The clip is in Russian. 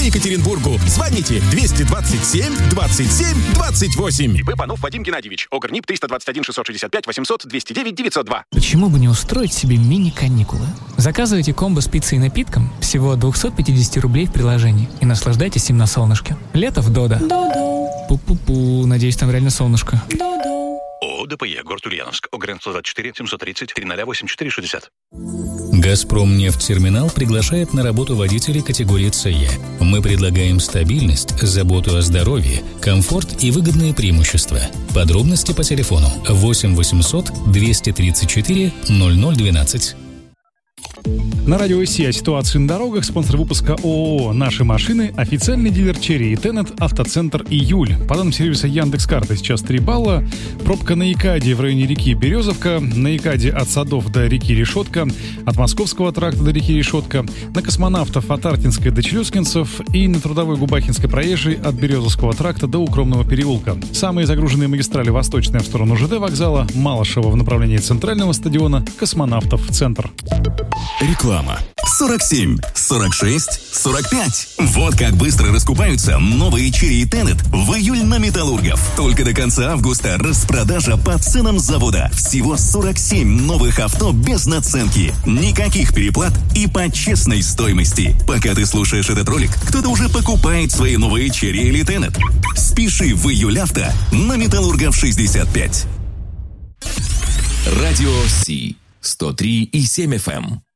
Екатеринбургу. Звоните 227 27 28. ИП Панов Вадим Геннадьевич. ОГРНИП 321 665 800 209 902. Почему бы не устроить себе мини-каникулы? Заказывайте комбо с пиццей и напитком всего от 250 рублей в приложении и наслаждайтесь им на солнышке. Лето в Додо. Пу-пу-пу, надеюсь, там реально солнышко. ООО ДПЕ, город Ульяновск, ОГРН 124 730 308460. «Газпромнефтьтерминал» приглашает на работу водителей категории ЦЕ. Мы предлагаем стабильность, заботу о здоровье, комфорт и выгодные преимущества. Подробности по телефону 8 800 234 0012. На радио ИСИ о ситуации на дорогах. Спонсор выпуска ООО «Наши машины», официальный дилер Черри и Теннет, автоцентр «Июль». По данным сервиса Яндекс.Карты сейчас 3 балла. Пробка на Якаде в районе реки Березовка, на Якаде от Садов до реки Решетка, от Московского тракта до реки Решетка, на Космонавтов от Артинской до Челюскинцев и на Трудовой Губахинской проезжей от Березовского тракта до Укромного переулка. Самые загруженные магистрали восточная в сторону ЖД вокзала, Малышева в направлении центрального стадиона, Космонавтов в центр. Реклама. 47, 46, 45. Вот как быстро раскупаются новые Черри и Теннет в июль на Металлургов. Только до конца августа распродажа по ценам завода. Всего 47 новых авто без наценки. Никаких переплат и по честной стоимости. Пока ты слушаешь этот ролик, кто-то уже покупает свои новые Черри или Теннет. Спеши в июль авто на Металлургов 65. Радио Си 103,7 FM.